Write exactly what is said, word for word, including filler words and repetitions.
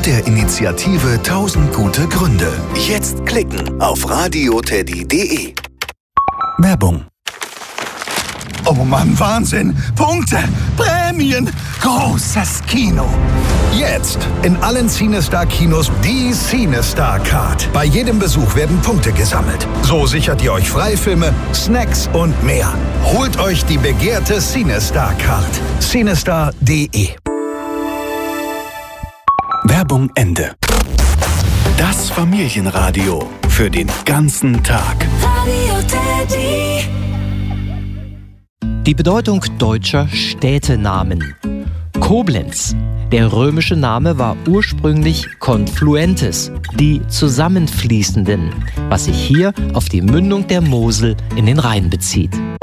und der Initiative tausend gute Gründe. Jetzt klicken auf radioteddy punkt de. Werbung. Oh Mann, Wahnsinn! Punkte! Prämien! Großes Kino! Jetzt in allen CineStar-Kinos die CineStar-Card. Bei jedem Besuch werden Punkte gesammelt. So sichert ihr euch Freifilme, Snacks und mehr. Holt euch die begehrte CineStar-Card. CineStar punkt de. Werbung Ende. Das Familienradio für den ganzen Tag. Radio Teddy. Die Bedeutung deutscher Städtenamen. Koblenz. Der römische Name war ursprünglich Confluentes, die Zusammenfließenden, was sich hier auf die Mündung der Mosel in den Rhein bezieht.